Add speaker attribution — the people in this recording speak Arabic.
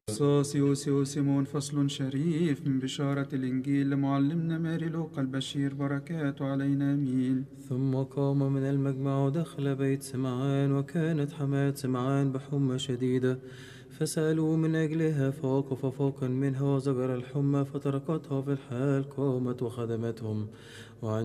Speaker 1: سوسيو سيمون فصل شريف من بشارة الإنجيل لمعلمنا ماري لوقا البشير، بركاته علينا آمين.
Speaker 2: ثم قام من المجمع ودخل بيت سمعان، وكانت حماة سمعان بحمى شديدة، فسألوا من أجلها، فوقف فوقا منها وزجر الحمى فتركتها في الحال، قامت وخدمتهم.